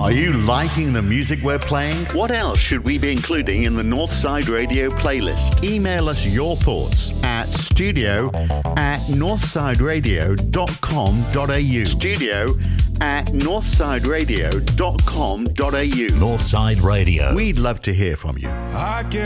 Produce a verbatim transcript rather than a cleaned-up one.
Are you liking the music we're playing? What else should we be including in the Northside Radio playlist? Email us your thoughts at studio at northsideradio.com.au. Studio at northsideradio.com.au. Northside Radio. We'd love to hear from you. I